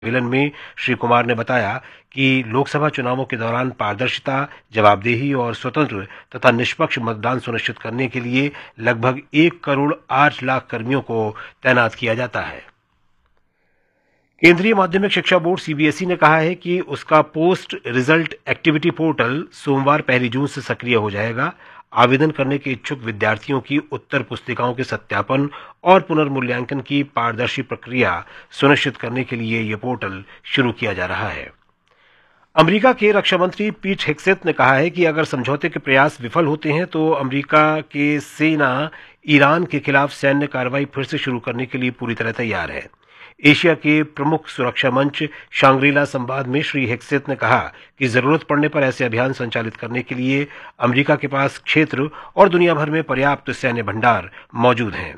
सम्मेलन में श्री कुमार ने बताया कि लोकसभा चुनावों के दौरान पारदर्शिता, जवाबदेही और स्वतंत्र तथा निष्पक्ष मतदान सुनिश्चित करने के लिए लगभग 1 करोड़ 8 लाख कर्मियों को तैनात किया जाता है। केंद्रीय माध्यमिक शिक्षा बोर्ड सीबीएसई ने कहा है कि उसका पोस्ट रिजल्ट एक्टिविटी पोर्टल सोमवार 1 जून से सक्रिय हो जाएगा। आवेदन करने के इच्छुक विद्यार्थियों की उत्तर पुस्तिकाओं के सत्यापन और पुनर्मूल्यांकन की पारदर्शी प्रक्रिया सुनिश्चित करने के लिए यह पोर्टल शुरू किया जा रहा है। अमेरिका के रक्षा मंत्री पीट हेग्सेथ ने कहा है कि अगर समझौते के प्रयास विफल होते हैं तो अमेरिका के सेना ईरान के खिलाफ सैन्य कार्रवाई फिर से शुरू करने के लिए पूरी तरह तैयार है। एशिया के प्रमुख सुरक्षा मंच शांग्रीला संवाद में श्री हेग्सेथ ने कहा कि जरूरत पड़ने पर ऐसे अभियान संचालित करने के लिए अमेरिका के पास क्षेत्र और दुनिया भर में पर्याप्त सैन्य भंडार मौजूद हैं।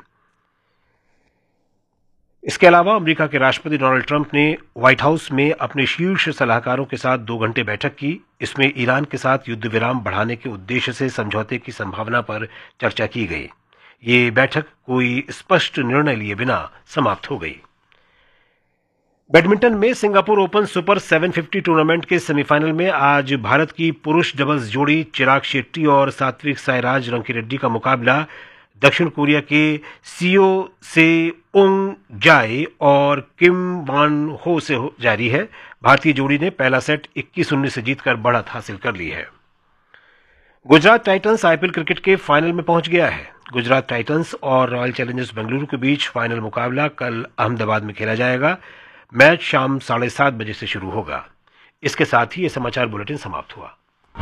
इसके अलावा अमेरिका के राष्ट्रपति डोनाल्ड ट्रंप ने व्हाइट हाउस में अपने शीर्ष सलाहकारों के साथ 2 घंटे बैठक की। इसमें ईरान के साथ युद्ध विराम बढ़ाने के उद्देश्य से समझौते की संभावना पर चर्चा की गई। ये बैठक कोई स्पष्ट निर्णय लिए बिना समाप्त हो गई। बैडमिंटन में सिंगापुर ओपन सुपर 750 टूर्नामेंट के सेमीफाइनल में आज भारत की पुरुष डबल्स जोड़ी चिराग शेट्टी और सात्विक साईराज रंकीरेड्डी का मुकाबला दक्षिण कोरिया के सियो सेओंग जाए और किम वान हो से जारी है। भारतीय जोड़ी ने पहला सेट 21-19 से जीतकर बढ़त हासिल कर ली है। गुजरात टाइटंस आईपीएल क्रिकेट के फाइनल में पहुंच गया है। गुजरात टाइटंस और रॉयल चैलेंजर्स बेंगलुरु के बीच फाइनल मुकाबला कल अहमदाबाद में खेला जाएगा। मैच शाम 7:30 बजे से शुरू होगा। इसके साथ ही ये समाचार बुलेटिन समाप्त हुआ।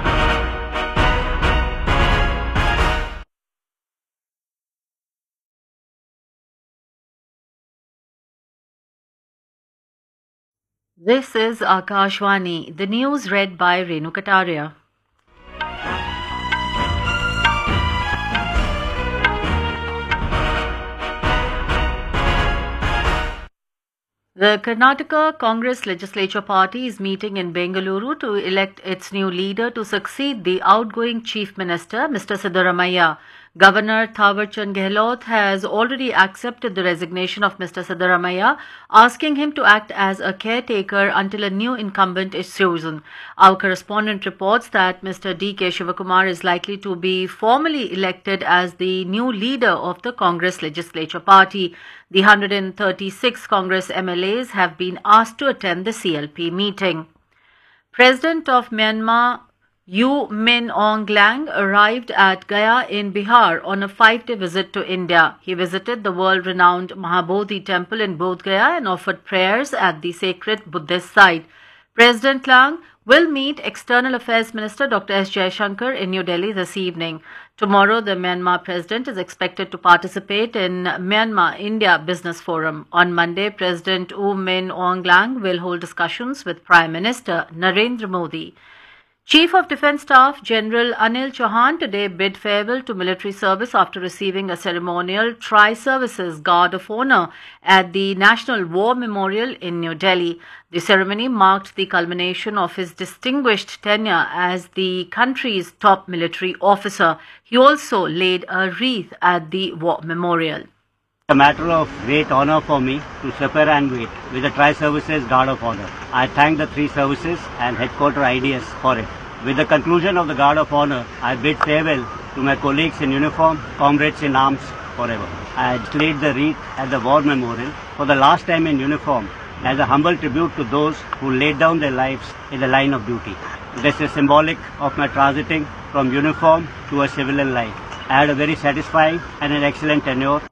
This is Akashvani, the news read by Renu Kataria. The Karnataka Congress Legislature Party is meeting in Bengaluru to elect its new leader to succeed the outgoing Chief Minister, Mr. Siddaramaiah. Governor Thawarchand Gehlot has already accepted the resignation of Mr. Siddaramaiah, asking him to act as a caretaker until a new incumbent is chosen. Our correspondent reports that Mr. D.K. Shivakumar is likely to be formally elected as the new leader of the Congress Legislature Party. The 136 Congress MLAs have been asked to attend the CLP meeting. President of Myanmar, U Min Aung Hlaing, arrived at Gaya in Bihar on a 5-day visit to India. He visited the world-renowned Mahabodhi temple in Bodh Gaya and offered prayers at the sacred Buddhist site. President Hlaing will meet External Affairs Minister Dr. S. Jaishankar in New Delhi this evening. Tomorrow, the Myanmar President is expected to participate in Myanmar-India Business Forum. On Monday, President U Min Aung Hlaing will hold discussions with Prime Minister Narendra Modi. Chief of Defence Staff General Anil Chauhan today bid farewell to military service after receiving a ceremonial Tri-Services Guard of Honour at the National War Memorial in New Delhi. The ceremony marked the culmination of his distinguished tenure as the country's top military officer. He also laid a wreath at the War Memorial. A matter of great honour for me to suffer and wait with the Tri-Services Guard of Honour. I thank the 3 services and headquarter IDS for it. With the conclusion of the Guard of Honour, I bid farewell to my colleagues in uniform, comrades in arms forever. I laid the wreath at the War Memorial for the last time in uniform as a humble tribute to those who laid down their lives in the line of duty. This is symbolic of my transiting from uniform to a civilian life. I had a very satisfying and an excellent tenure.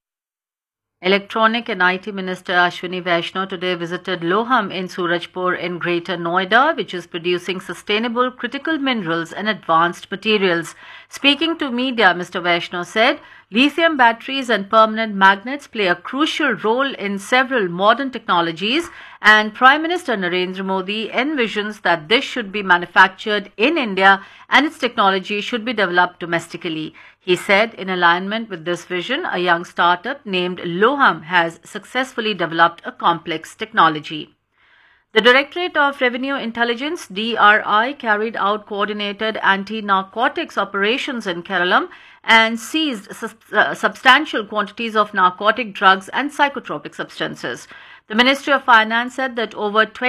Electronic and IT Minister Ashwini Vaishnaw today visited Loham in Surajpur in Greater Noida, which is producing sustainable critical minerals and advanced materials. Speaking to media, Mr. Vaishnaw said, lithium batteries and permanent magnets play a crucial role in several modern technologies, and Prime Minister Narendra Modi envisions that this should be manufactured in India and its technology should be developed domestically. He said, in alignment with this vision, a young startup named Loham has successfully developed a complex technology. The Directorate of Revenue Intelligence (DRI) carried out coordinated anti-narcotics operations in Kerala and seized substantial quantities of narcotic drugs and psychotropic substances. The Ministry of Finance said that over